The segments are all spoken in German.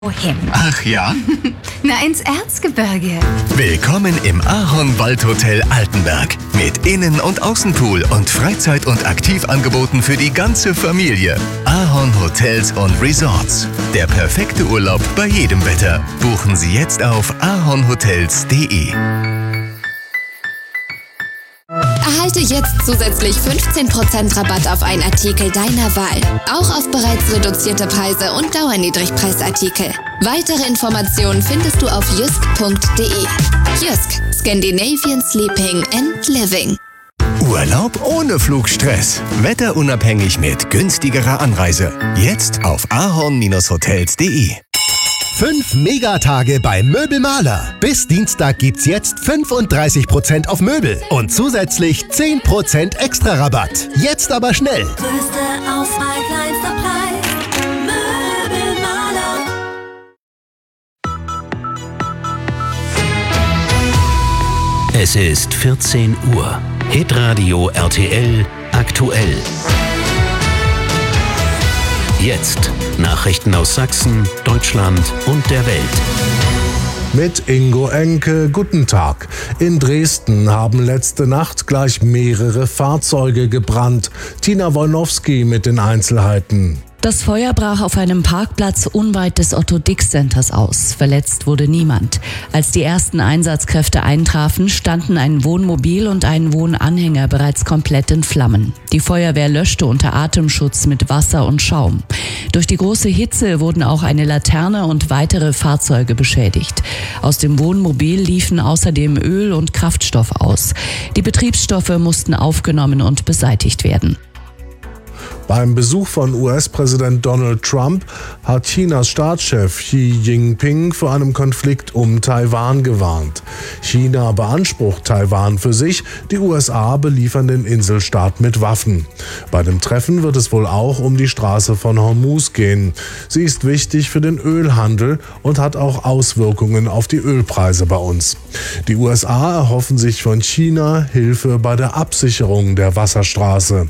Wohin? Ach ja? Na, ins Erzgebirge. Willkommen im Ahorn-Waldhotel Altenberg. Mit Innen- und Außenpool und Freizeit- und Aktivangeboten für die ganze Familie. Ahorn Hotels und Resorts. Der perfekte Urlaub bei jedem Wetter. Buchen Sie jetzt auf ahornhotels.de. Erhalte jetzt zusätzlich 15% Rabatt auf einen Artikel deiner Wahl. Auch auf bereits reduzierte Preise und Dauerniedrigpreisartikel. Weitere Informationen findest du auf jysk.de. Jysk, Scandinavian Sleeping and Living. Urlaub ohne Flugstress. Wetterunabhängig mit günstigerer Anreise. Jetzt auf ahorn-hotels.de. 5 Megatage bei Möbelmaler. Bis Dienstag gibt's jetzt 35% auf Möbel und zusätzlich 10% extra Rabatt. Jetzt aber schnell. Größte Auswahl, kleinster Preis. Möbelmaler. Es ist 14 Uhr. Hitradio RTL aktuell. Jetzt Nachrichten aus Sachsen, Deutschland und der Welt. Mit Ingo Enke, guten Tag. In Dresden haben letzte Nacht gleich mehrere Fahrzeuge gebrannt. Tina Wolnowski mit den Einzelheiten. Das Feuer brach auf einem Parkplatz unweit des Otto-Dix-Centers aus. Verletzt wurde niemand. Als die ersten Einsatzkräfte eintrafen, standen ein Wohnmobil und ein Wohnanhänger bereits komplett in Flammen. Die Feuerwehr löschte unter Atemschutz mit Wasser und Schaum. Durch die große Hitze wurden auch eine Laterne und weitere Fahrzeuge beschädigt. Aus dem Wohnmobil liefen außerdem Öl und Kraftstoff aus. Die Betriebsstoffe mussten aufgenommen und beseitigt werden. Beim Besuch von US-Präsident Donald Trump hat Chinas Staatschef Xi Jinping vor einem Konflikt um Taiwan gewarnt. China beansprucht Taiwan für sich, die USA beliefern den Inselstaat mit Waffen. Bei dem Treffen wird es wohl auch um die Straße von Hormuz gehen. Sie ist wichtig für den Ölhandel und hat auch Auswirkungen auf die Ölpreise bei uns. Die USA erhoffen sich von China Hilfe bei der Absicherung der Wasserstraße.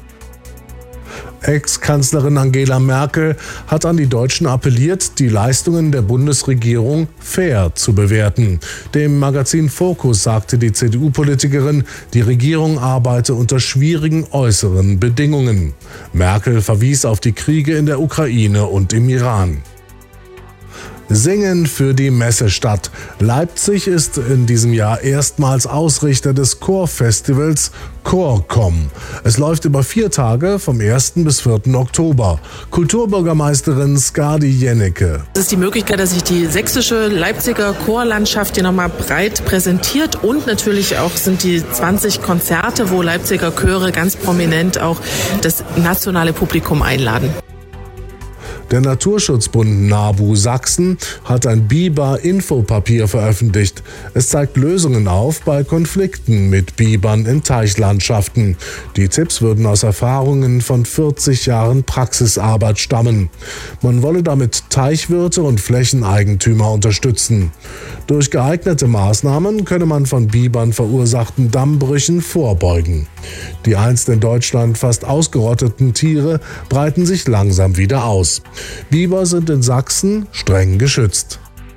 Ex-Kanzlerin Angela Merkel hat an die Deutschen appelliert, die Leistungen der Bundesregierung fair zu bewerten. Dem Magazin Focus sagte die CDU-Politikerin, die Regierung arbeite unter schwierigen äußeren Bedingungen. Merkel verwies auf die Kriege in der Ukraine und im Iran. Singen für die Messestadt. Leipzig ist in diesem Jahr erstmals Ausrichter des Chorfestivals Chorcom. Es läuft über 4 Tage vom 1. bis 4. Oktober. Kulturbürgermeisterin Skadi Jennecke. Es ist die Möglichkeit, dass sich die sächsische Leipziger Chorlandschaft hier nochmal breit präsentiert und natürlich auch sind die 20 Konzerte, wo Leipziger Chöre ganz prominent auch das nationale Publikum einladen. Der Naturschutzbund NABU Sachsen hat ein Biber-Infopapier veröffentlicht. Es zeigt Lösungen auf bei Konflikten mit Bibern in Teichlandschaften. Die Tipps würden aus Erfahrungen von 40 Jahren Praxisarbeit stammen. Man wolle damit Teichwirte und Flächeneigentümer unterstützen. Durch geeignete Maßnahmen könne man von Bibern verursachten Dammbrüchen vorbeugen. Die einst in Deutschland fast ausgerotteten Tiere breiten sich langsam wieder aus. Biber sind in Sachsen streng geschützt.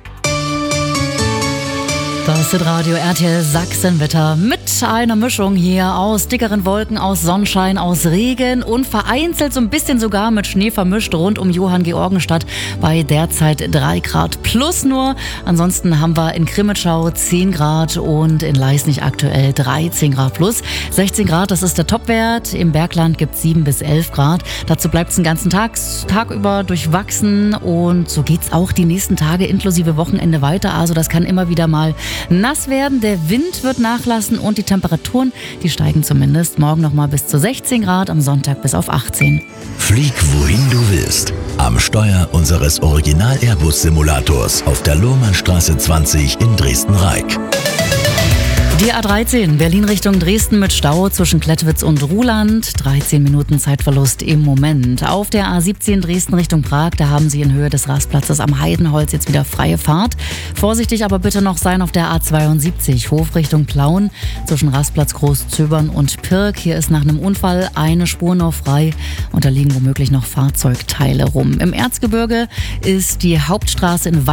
Das ist Radio RTL Sachsenwetter mit einer Mischung hier aus dickeren Wolken, aus Sonnenschein, aus Regen und vereinzelt so ein bisschen sogar mit Schnee vermischt rund um Johanngeorgenstadt bei derzeit 3 Grad plus nur. Ansonsten haben wir in Crimmitschau 10 Grad und in Leisnig aktuell 13 Grad plus. 16 Grad, das ist der Topwert. Im Bergland gibt es 7 bis 11 Grad. Dazu bleibt es den ganzen Tag über durchwachsen und so geht's auch die nächsten Tage inklusive Wochenende weiter. Also das kann immer wieder mal nass werden, der Wind wird nachlassen und die Temperaturen, die steigen zumindest morgen nochmal bis zu 16 Grad, am Sonntag bis auf 18. Flieg wohin du willst. Am Steuer unseres Original-Airbus-Simulators auf der Lohmannstraße 20 in Dresden-Reik. Die A13 Berlin Richtung Dresden mit Stau zwischen Klettwitz und Ruhland. 13 Minuten Zeitverlust im Moment. Auf der A17 Dresden Richtung Prag, da haben Sie in Höhe des Rastplatzes am Heidenholz jetzt wieder freie Fahrt. Vorsichtig aber bitte noch sein auf der A72 Hof Richtung Plauen zwischen Rastplatz Großzöbern und Pirk. Hier ist nach einem Unfall eine Spur noch frei und da liegen womöglich noch Fahrzeugteile rum. Im Erzgebirge ist die Hauptstraße in